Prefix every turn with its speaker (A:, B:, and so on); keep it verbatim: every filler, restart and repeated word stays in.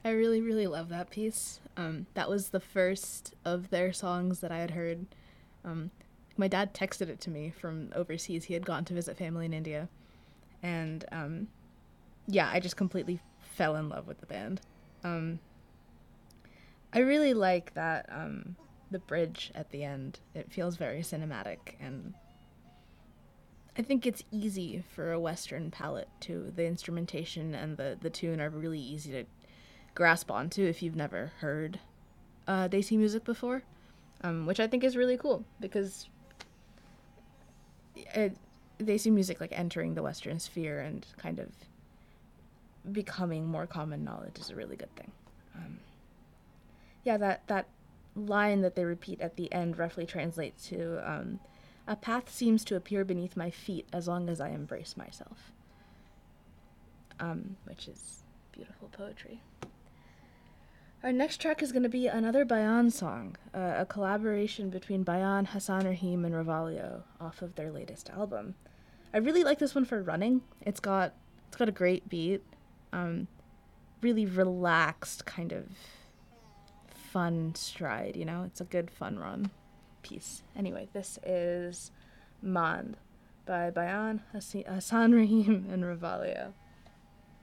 A: I really, really love that piece. Um, that was the first of their songs that I had heard. Um, my dad texted it to me from overseas. He had gone to visit family in India. And um, yeah, I just completely fell in love with the band. Um, I really like that um, the bridge at the end. It feels very cinematic, and I think it's easy for a Western palette too. The instrumentation and the, the tune are really easy to grasp onto if you've never heard uh, Desi music before, um, which I think is really cool because it, Desi music like entering the Western sphere and kind of becoming more common knowledge is a really good thing. Um, yeah, that that line that they repeat at the end roughly translates to um, "A path seems to appear beneath my feet as long as I embrace myself," um, which is beautiful poetry. Our next track is going to be another Bayan song, uh, a collaboration between Bayan, Hassan Rahim, and Revalio off of their latest album. I really like this one for running. It's got it's got a great beat, um, really relaxed kind of fun stride. You know, it's a good fun run piece. Anyway, this is Mand by Bayan, Hassan Rahim, and Revalio.